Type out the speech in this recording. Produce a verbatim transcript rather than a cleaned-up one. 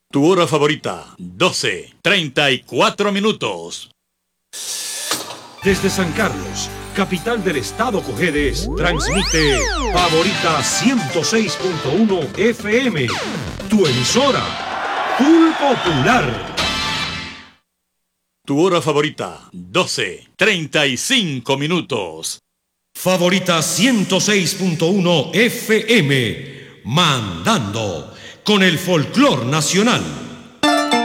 Tu hora favorita, doce, treinta y cuatro minutos. Desde San Carlos, capital del estado Cojedes, transmite Favorita ciento seis punto uno F M, tu emisora, Full Popular. Tu hora favorita, doce, treinta y cinco minutos. Favorita ciento seis punto uno F M, mandando con el folclor nacional.